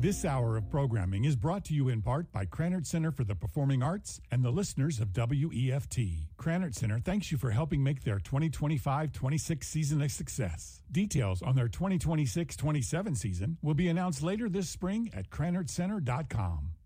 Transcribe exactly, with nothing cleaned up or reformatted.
This hour of programming is brought to you in part by Krannert Center for the Performing Arts and the listeners of W E F T. Krannert Center thanks you for helping make their twenty twenty-five twenty-six season a success. Details on their twenty twenty-six twenty-seven season will be announced later this spring at krannert center dot com.